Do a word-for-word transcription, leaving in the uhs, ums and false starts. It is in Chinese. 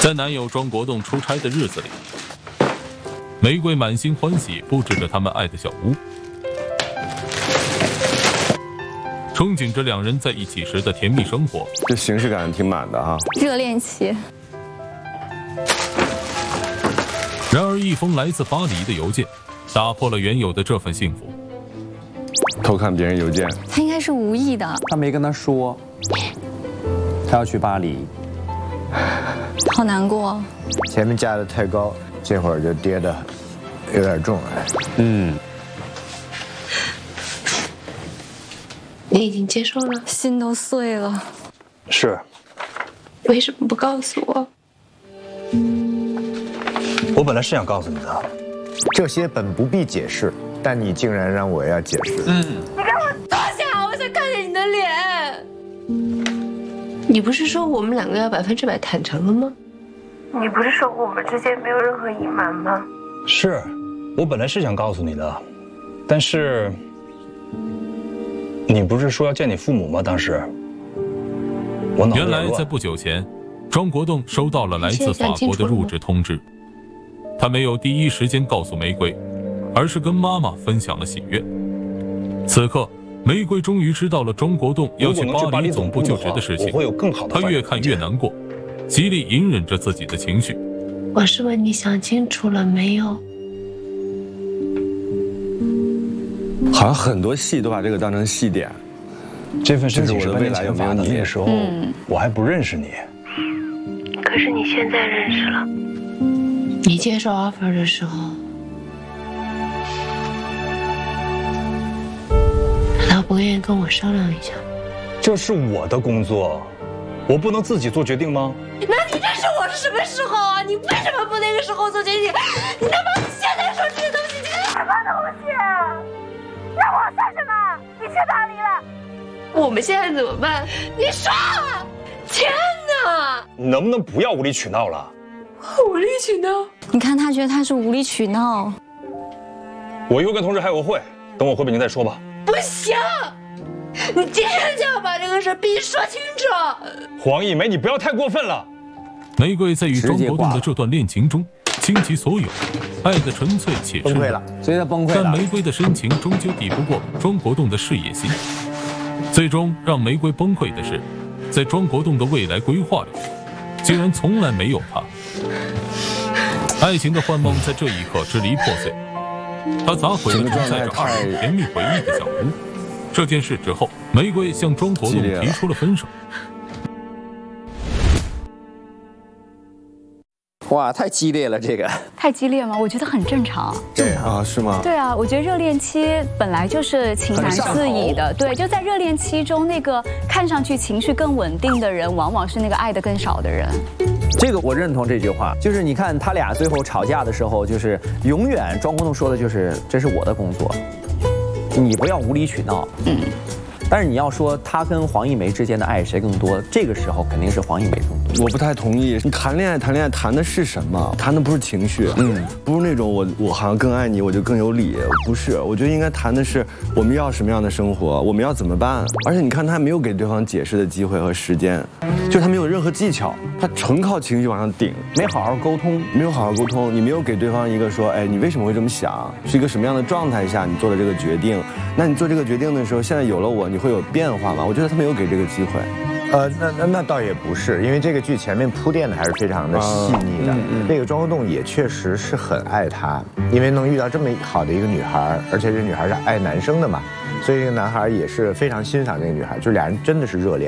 在男友庄国栋出差的日子里，玫瑰满心欢喜布置着他们爱的小屋，憧憬着两人在一起时的甜蜜生活。 这形式感挺满的哈。 热恋期。 然而，一封来自巴黎的邮件打破了原有的这份幸福。 偷看别人邮件， 他应该是无意的。 他没跟他说，他要去巴黎。 好难过。 前面架得太高，这会儿就跌得有点重了。 嗯， 你已经接受了？ 心都碎了。 是。 为什么不告诉我？ 我本来是想告诉你的， 这些本不必解释，但你竟然让我要解释。 嗯，你给我坐下，我想看见你的脸。你不是说我们两个要百分之百坦诚了吗？你不是说我们之间没有任何隐瞒吗？ 是，我本来是想告诉你的，但是你不是说要见你父母吗？当时我脑子原来在不久前，庄国栋收到了来自法国的入职通知，他没有第一时间告诉玫瑰，而是跟妈妈分享了喜悦。此刻，玫瑰终于知道了庄国栋要去巴黎总部就职的事情，她越看越难过，极力隐忍着自己的情绪。 我是问你想清楚了没有？ 好像很多戏都把这个当成戏点。 这份申请是我的未来有没有你？ 那个时候我还不认识你， 可是你现在认识了。你接受 offer 的时候，难道不愿意跟我商量一下？ 这是我的工作，我不能自己做决定吗？ 那你认识我是什么时候啊？你为什么不那个时候做决定？你他妈现在说这些东西，这是什么东西？让我算什么？你去哪里了？我们现在怎么办？你说！天哪！ 你能不能不要无理取闹了？ 无理取闹？ 你看他觉得他是无理取闹。 我一会儿跟同事开个会，等我回北京再说吧。 不行，你今天就要把这个事必须说清楚。 黄一梅，你不要太过分了。 玫瑰在与庄国栋的这段恋情中倾其所有，爱的纯粹且崩溃了， 所以他崩溃了。 但玫瑰的深情终究抵不过庄国栋的事业心。最终让玫瑰崩溃的是，在庄国栋的未来规划里，竟然从来没有他。爱情的幻梦在这一刻支离破碎，他砸毁了承载着二人甜蜜回忆的小屋。这件事之后，玫瑰向庄国栋提出了分手。 哇，太激烈了，这个太激烈吗？我觉得很正常。 对啊，是吗？ 对啊，我觉得热恋期本来就是情难自已的。对，就在热恋期中，那个看上去情绪更稳定的人，往往是那个爱的更少的人。 这个我认同这句话，就是你看他俩最后吵架的时候，就是永远庄国栋说的就是这是我的工作，你不要无理取闹。嗯。但是你要说他跟黄一梅之间的爱谁更多，这个时候肯定是黄一梅更多。 我不太同意，你谈恋爱谈恋爱谈的是什么？谈的不是情绪，嗯，不是那种我我好像更爱你，我就更有理，不是。我觉得应该谈的是我们要什么样的生活，我们要怎么办。而且你看他没有给对方解释的机会和时间，就他没有任何技巧，他纯靠情绪往上顶， 没好好沟通， 没有好好沟通，你没有给对方一个说，哎，你为什么会这么想？是一个什么样的状态下你做的这个决定？那你做这个决定的时候，现在有了我，你会有变化吗？我觉得他没有给这个机会。 呃，那那那倒也不是，因为这个剧前面铺垫的还是非常的细腻的。啊嗯嗯、这个庄国栋也确实是很爱她，因为能遇到这么好的一个女孩，而且这女孩是爱男生的嘛，所以这个男孩也是非常欣赏这个女孩，就俩人真的是热恋。